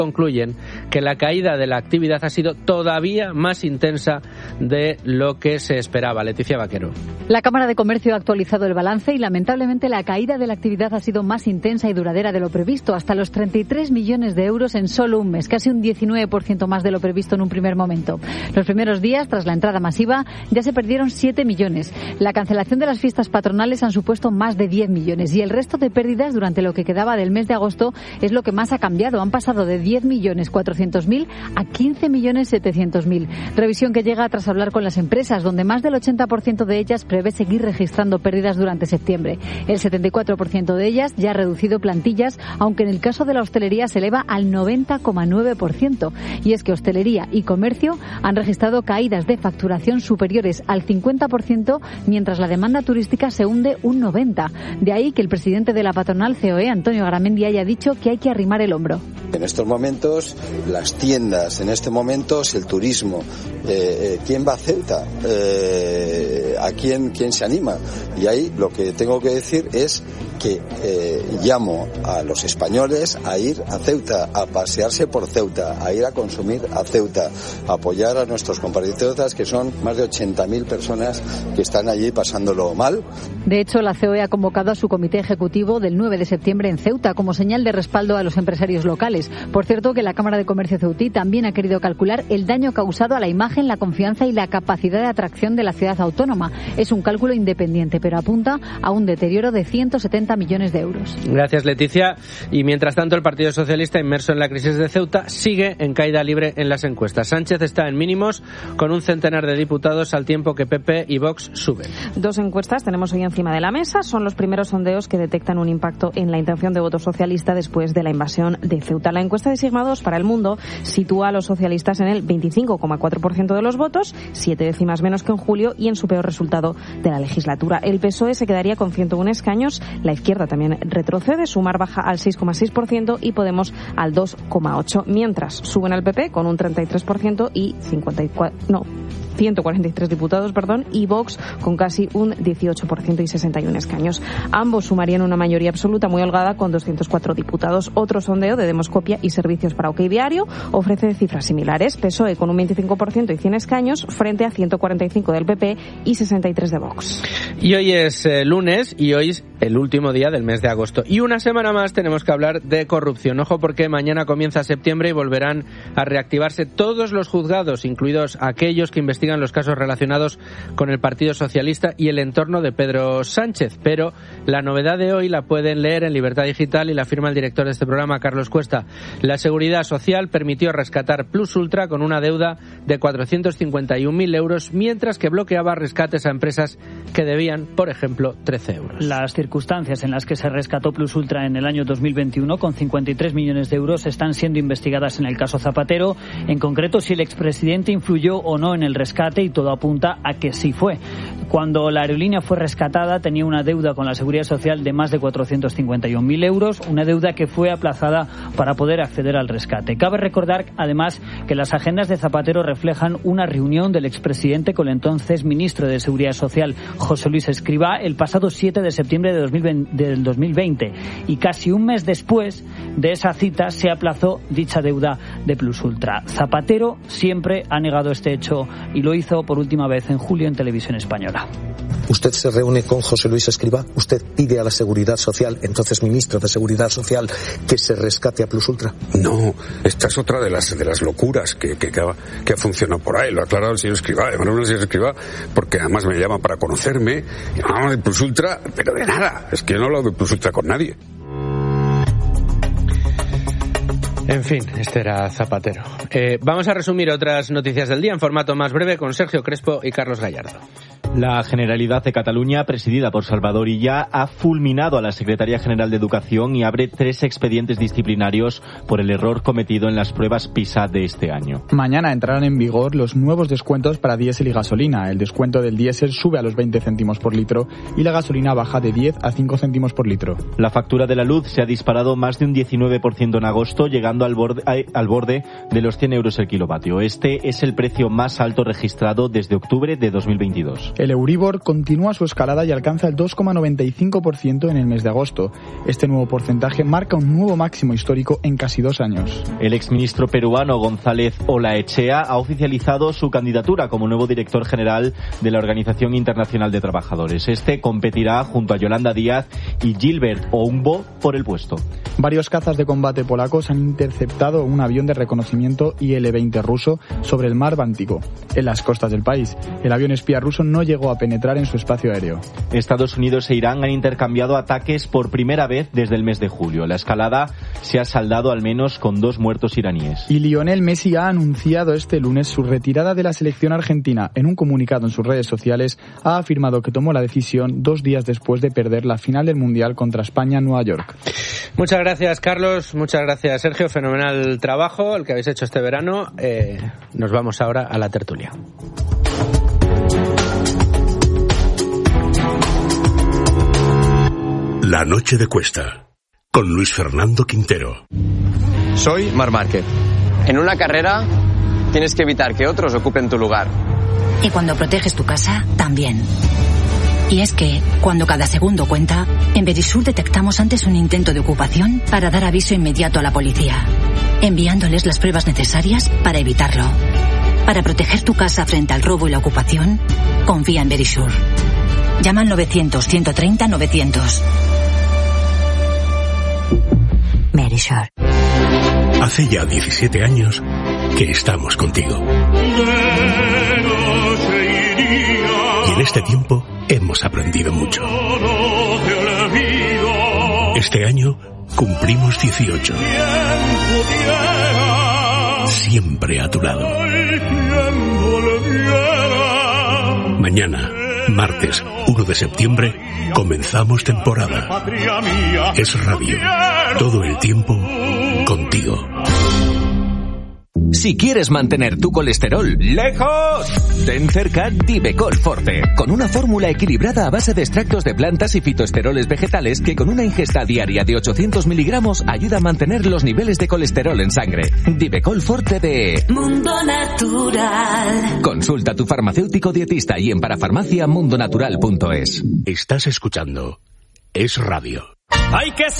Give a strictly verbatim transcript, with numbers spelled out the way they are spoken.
concluyen que la caída de la actividad ha sido todavía más intensa de lo que se esperaba. Leticia Vaquero. La Cámara de Comercio ha actualizado el balance y lamentablemente la caída de la actividad ha sido más intensa y duradera de lo previsto, hasta los treinta y tres millones de euros en solo un mes, casi un diecinueve por ciento más de lo previsto en un primer momento. Los primeros días, tras la entrada masiva, ya se perdieron siete millones. La cancelación de las fiestas patronales han supuesto más de diez millones y el resto de pérdidas durante lo que quedaba del mes de agosto es lo que más ha cambiado. Han pasado de diez millones cuatrocientos mil a quince millones setecientos mil. Revisión que llega tras hablar con las empresas, donde más del ochenta por ciento de ellas prevé seguir registrando pérdidas durante septiembre. El setenta y cuatro por ciento de ellas ya ha reducido plantillas, aunque en el caso de la hostelería se eleva al noventa coma nueve por ciento. Y es que hostelería y comercio han registrado caídas de facturación superiores al cincuenta por ciento, mientras la demanda turística se hunde un noventa por ciento. De ahí que el presidente de la patronal C O E, Antonio Garamendi, haya dicho que hay que arrimar el hombro. En estos momentos, las tiendas, en este momento, el turismo. Eh, eh, ¿Quién va a Ceuta? Eh, ¿A quién, quién se anima? Y ahí lo que tengo que decir es que eh, llamo a los españoles a ir a Ceuta, a pasearse por Ceuta, a ir a consumir a Ceuta, a apoyar a nuestros compatriotas, que son más de ochenta mil personas que están allí pasándolo mal. De hecho, la C O E ha convocado a su comité ejecutivo del nueve de septiembre en Ceuta como señal de respaldo a los empresarios locales. Por cierto, que la Cámara de Comercio ceutí también ha querido calcular el daño causado a la imagen, la confianza y la capacidad de atracción de la ciudad autónoma. Es un cálculo independiente, pero apunta a un deterioro de ciento setenta millones de euros. Gracias, Leticia. Y mientras tanto, el Partido Socialista, inmerso en la crisis de Ceuta, sigue en caída libre en las encuestas. Sánchez está en mínimos con un centenar de diputados, al tiempo que P P y Vox suben. Dos encuestas tenemos hoy encima de la mesa. Son los primeros sondeos que detectan un impacto en la intención de voto socialista después de la invasión de Ceuta. La encuesta de Sigma dos para El Mundo sitúa a los socialistas en el veinticinco coma cuatro por ciento de los votos, siete décimas menos que en julio y en su peor resultado de la legislatura. El P S O E se quedaría con ciento uno escaños, la izquierda también retrocede, Sumar baja al seis coma seis por ciento y Podemos al dos coma ocho por ciento, mientras suben al P P con un treinta y tres por ciento y cincuenta y cuatro, no, ciento cuarenta y tres diputados, perdón, y Vox con casi un dieciocho por ciento y sesenta y uno escaños. Ambos sumarían una mayoría absoluta muy holgada con doscientos cuatro diputados. Otro sondeo de Demoscopia y Servicios para OK Diario ofrece cifras similares. P S O E con un veinticinco por ciento y cien escaños frente a ciento cuarenta y cinco del P P y sesenta y tres de Vox. Y hoy es eh, lunes y hoy es el último día del mes de agosto. Y una semana más tenemos que hablar de corrupción. Ojo, porque mañana comienza septiembre y volverán a reactivarse todos los juzgados, incluidos aquellos que investigan los casos relacionados con el Partido Socialista y el entorno de Pedro Sánchez. Pero la novedad de hoy la pueden leer en Libertad Digital y la firma el director de este programa, Carlos Cuesta. La Seguridad Social permitió rescatar Plus Ultra con una deuda de cuatrocientos cincuenta y un mil euros, mientras que bloqueaba rescates a empresas que debían, por ejemplo, trece euros. Las circunstancias en las que se rescató Plus Ultra en el año dos mil veintiuno con cincuenta y tres millones de euros están siendo investigadas en el caso Zapatero. En concreto, si el expresidente influyó o no en el rescate, y todo apunta a que sí fue. Cuando la aerolínea fue rescatada, tenía una deuda con la Seguridad Social de más de cuatrocientos cincuenta y un mil euros, una deuda que fue aplazada para poder acceder al rescate. Cabe recordar, además, que las agendas de Zapatero reflejan una reunión del expresidente con el entonces ministro de Seguridad Social, José Luis Escrivá, el pasado siete de septiembre de dos mil veinte. Y casi un mes después de esa cita se aplazó dicha deuda de Plus Ultra. Zapatero siempre ha negado este hecho y lo hizo por última vez en julio en Televisión Española. Usted se reúne con José Luis Escrivá, usted pide a la Seguridad Social, entonces ministro de Seguridad Social, que se rescate a Plus Ultra. No, esta es otra de las de las locuras que, que, que, ha, que ha funcionado por ahí. Lo ha aclarado el señor Escrivá, además el señor Escrivá, porque además me llama para conocerme, y hablamos de Plus Ultra, pero de nada, es que yo no he hablado de Plus Ultra con nadie. En fin, este era Zapatero. Eh, vamos a resumir otras noticias del día en formato más breve con Sergio Crespo y Carlos Gallardo. La Generalidad de Cataluña, presidida por Salvador Illa, ha fulminado a la Secretaría General de Educación y abre tres expedientes disciplinarios por el error cometido en las pruebas PISA de este año. Mañana entrarán en vigor los nuevos descuentos para diésel y gasolina. El descuento del diésel sube a los veinte céntimos por litro y la gasolina baja de diez a cinco céntimos por litro. La factura de la luz se ha disparado más de un diecinueve por ciento en agosto, llegando llegando al borde, al borde de los cien euros el kilovatio. Este es el precio más alto registrado desde octubre de dos mil veintidós. El Euribor continúa su escalada y alcanza el dos coma noventa y cinco por ciento en el mes de agosto. Este nuevo porcentaje marca un nuevo máximo histórico en casi dos años. El exministro peruano González Olaechea ha oficializado su candidatura como nuevo director general de la Organización Internacional de Trabajadores. Este competirá junto a Yolanda Díaz y Gilbert Oumbo por el puesto. Varios cazas de combate polacos han interceptado un avión de reconocimiento I L veinte ruso sobre el mar Báltico, en las costas del país. El avión espía ruso no llegó a penetrar en su espacio aéreo. Estados Unidos e Irán han intercambiado ataques por primera vez desde el mes de julio. La escalada se ha saldado al menos con dos muertos iraníes. Y Lionel Messi ha anunciado este lunes su retirada de la selección argentina. En un comunicado en sus redes sociales ha afirmado que tomó la decisión dos días después de perder la final del Mundial contra España en Nueva York. Muchas gracias, Carlos. Muchas gracias, Sergio. Fenomenal trabajo el que habéis hecho este verano. Eh, nos vamos ahora a la tertulia. La noche de Cuesta, con Luis Fernando Quintero. Soy Marc Márquez. En una carrera tienes que evitar que otros ocupen tu lugar. Y cuando proteges tu casa, también. Y es que, cuando cada segundo cuenta, en Verisur detectamos antes un intento de ocupación para dar aviso inmediato a la policía, enviándoles las pruebas necesarias para evitarlo. Para proteger tu casa frente al robo y la ocupación, confía en Verisur. Llama al novecientos, ciento treinta, novecientos. Verisur. Hace ya diecisiete años que estamos contigo. Y en este tiempo hemos aprendido mucho. Este año cumplimos dieciocho. Siempre a tu lado. Mañana, martes uno de septiembre, comenzamos temporada. Es Radio. Todo el tiempo contigo. Si quieres mantener tu colesterol lejos, ten cerca Divecol Forte, con una fórmula equilibrada a base de extractos de plantas y fitoesteroles vegetales que con una ingesta diaria de ochocientos miligramos ayuda a mantener los niveles de colesterol en sangre. Divecol Forte de Mundo Natural. Consulta a tu farmacéutico dietista y en parafarmacia mundonatural punto es. Estás escuchando Es Radio. Hay que